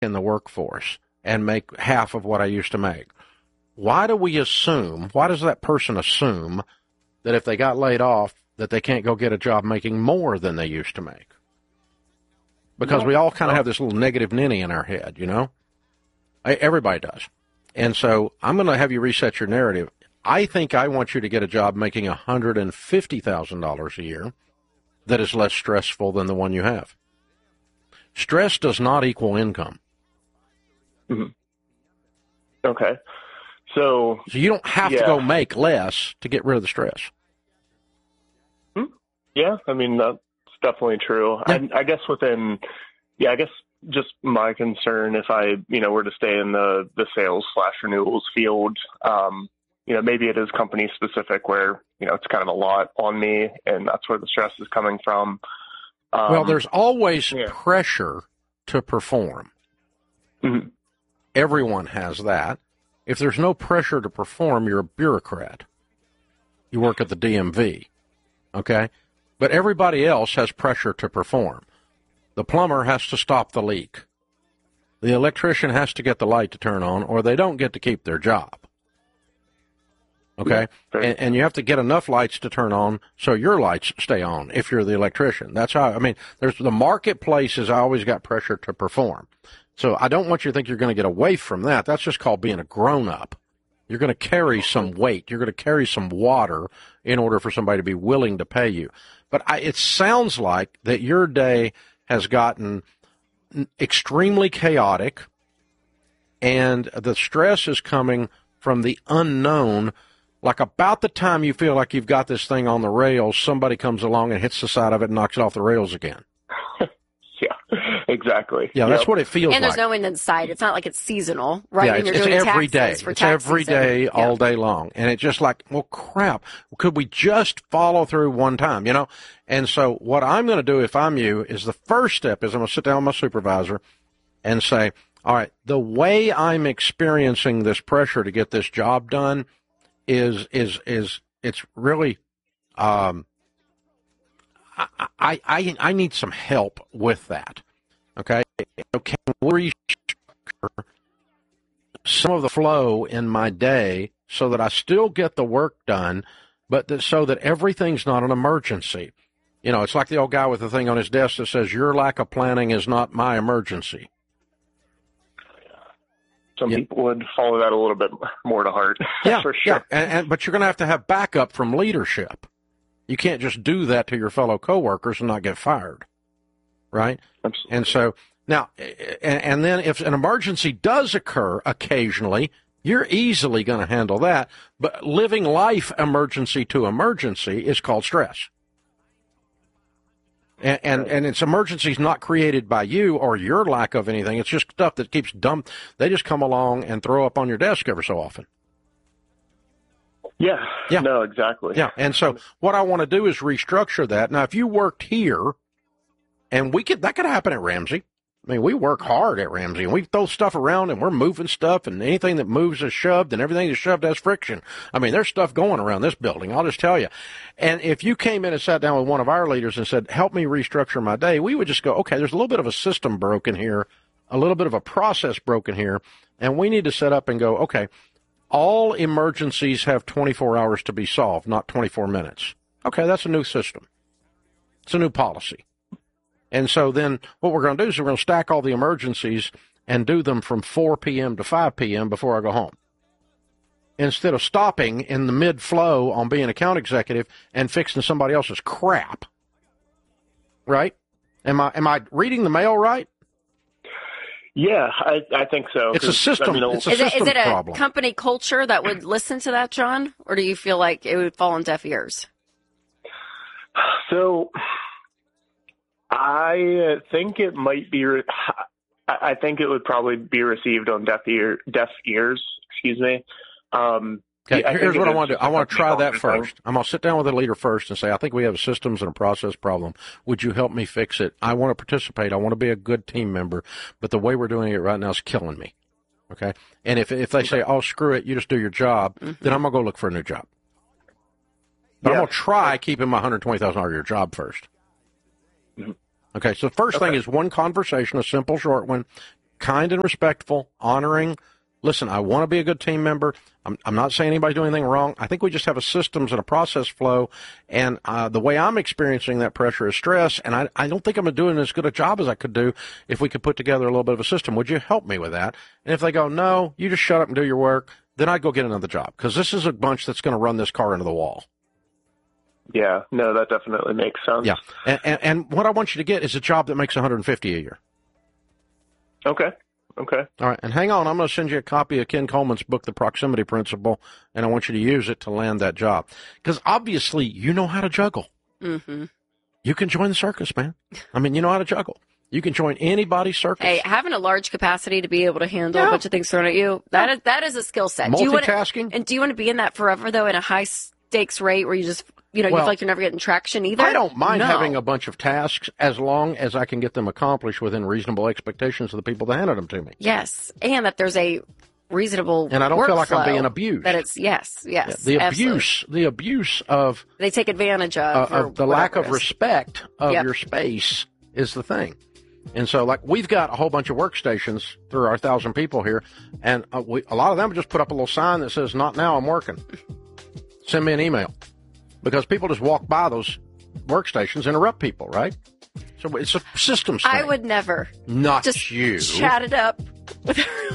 in the workforce and make half of what I used to make. Why does that person assume that if they got laid off that they can't go get a job making more than they used to make? Because we all kind of have this little negative ninny in our head, you know? Everybody does. And so I'm going to have you reset your narrative. I think I want you to get a job making $150,000 a year that is less stressful than the one you have. Stress does not equal income. Mm-hmm. Okay. So you don't have to go make less to get rid of the stress. Yeah, I mean, that's definitely true. Yeah. I guess I guess just my concern if I, were to stay in the sales/renewals field, maybe it is company specific where, it's kind of a lot on me and that's where the stress is coming from. Well, there's always pressure to perform. Mm-hmm. Everyone has that. If there's no pressure to perform, you're a bureaucrat. You work at the DMV, okay? But everybody else has pressure to perform. The plumber has to stop the leak. The electrician has to get the light to turn on, or they don't get to keep their job. Okay? Yeah, and you have to get enough lights to turn on so your lights stay on if you're the electrician. That's how, there's the marketplace has always got pressure to perform. So I don't want you to think you're going to get away from that. That's just called being a grown-up. You're going to carry some weight. You're going to carry some water in order for somebody to be willing to pay you. But it sounds like that your day has gotten extremely chaotic, and the stress is coming from the unknown. Like about the time you feel like you've got this thing on the rails, somebody comes along and hits the side of it and knocks it off the rails again. Yeah, exactly. Yeah, that's what it feels like. And there's no end in sight. It's not like it's seasonal, right? Yeah, when you're it's doing every day. taxes for It's tax every season. day, all day long. And it's just like, well, crap. Could we just follow through one time, And so what I'm going to do if I'm you is the first step is I'm going to sit down with my supervisor and say, all right, the way I'm experiencing this pressure to get this job done is it's really, I need some help with that. Okay. Can we restructure some of the flow in my day so that I still get the work done, but so that everything's not an emergency? It's like the old guy with the thing on his desk that says, your lack of planning is not my emergency. Some people would follow that a little bit more to heart. Yeah, for sure. Yeah. But you're going to have backup from leadership. You can't just do that to your fellow coworkers and not get fired, right? Absolutely. And so now, and then if an emergency does occur occasionally, you're easily going to handle that. But living life emergency to emergency is called stress. And it's emergencies not created by you or your lack of anything. It's just stuff that keeps dumped. They just come along and throw up on your desk every so often. Yeah. No, exactly. Yeah. And so what I want to do is restructure that. Now, if you worked here, and that could happen at Ramsey. We work hard at Ramsey, and we throw stuff around, and we're moving stuff, and anything that moves is shoved, and everything that's shoved has friction. There's stuff going around this building, I'll just tell you. And if you came in and sat down with one of our leaders and said, help me restructure my day, we would just go, okay, there's a little bit of a system broken here, a little bit of a process broken here, and we need to set up and go, okay, all emergencies have 24 hours to be solved, not 24 minutes. Okay, that's a new system. It's a new policy. And so then what we're going to do is we're going to stack all the emergencies and do them from 4 p.m. to 5 p.m. before I go home. Instead of stopping in the mid-flow on being account executive and fixing somebody else's crap. Right? Am I reading the mail right? Yeah, I think so. It's a system. It's a system is it a problem. Company culture that would listen to that, John? Or do you feel like it would fall on deaf ears? So I think it might be. I think it would probably be received on deaf ears. Excuse me. Okay, here's what I want to do. I want to try that first. I'm going to sit down with the leader first and say, I think we have a systems and a process problem. Would you help me fix it? I want to participate. I want to be a good team member, but the way we're doing it right now is killing me. Okay? And if they say, oh, screw it, you just do your job, then I'm going to go look for a new job. But I'm going to try keeping my $120,000 a year job first. Okay, so the first thing is one conversation, a simple, short one. kind and respectful, honoring. Listen, I want to be a good team member. I'm not saying anybody's doing anything wrong. I think we just have a systems and a process flow. And the way I'm experiencing that pressure is stress. And I don't think I'm doing as good a job as I could do if we could put together a little bit of a system. Would you help me with that? And if they go, no, you just shut up and do your work, then I'd go get another job. Because this is a bunch that's going to run this car into the wall. Yeah, no, that definitely makes sense. Yeah. And what I want you to get is a job that makes $150 a year. Okay. All right, and hang on. I'm going to send you a copy of Ken Coleman's book, The Proximity Principle, and I want you to use it to land that job. Because obviously you know how to juggle. Mm-hmm. You can join the circus, man. I mean, you know how to juggle. You can join anybody's circus. Hey, having a large capacity to be able to handle a bunch of things thrown at you, that is a skill set. Multitasking. Do you want to be in that forever, though, in a high-stakes rate where you just, you feel like you're never getting traction either? I don't mind having a bunch of tasks as long as I can get them accomplished within reasonable expectations of the people that handed them to me. Yes, and that there's a reasonable and I don't feel like I'm being abused. That it's yes, yeah, the abuse of they take advantage of the lack of respect of your space is the thing. And so, like, we've got a whole bunch of workstations through our 1,000 people here, and a lot of them just put up a little sign that says, "Not now, I'm working." Send me an email. Because people just walk by those workstations, interrupt people, right? So it's a systems thing. I would never. Not just you. Chat it up with